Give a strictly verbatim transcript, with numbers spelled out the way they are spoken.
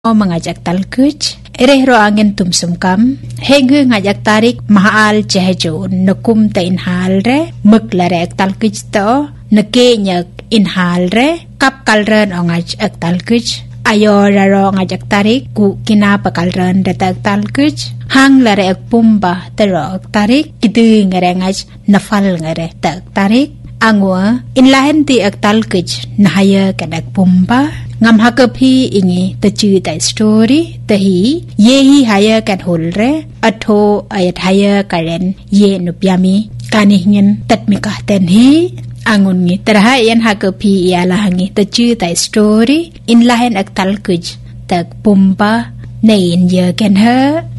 O mengajak talkuj, erehro angin tum sumkam, hegu ngajak tarik mahal cehejo nukum ta inhal re, muklare ek talkuj to, neke nyak inhal re, kap kalren o ngajak talkuj, ayo raro ngajak tarik ku kina pakalren data ek talkuj, hang lare ek pumba tero ek tarik, kitu ngare ngaj nafal ngare ta ek tarik, angwa inlahen ti ek talkuj nahaya kan ek pumba, ngam hakapi ingi tachu ta story tahi yehi haya kan holre atho ayat haya karen ye nupyami kanihngin tatmikah tenhi angun ngi terha yan hakapi ialah ngi tachu ta story in lahen ak talkuj tak pumpa nein ye kan ha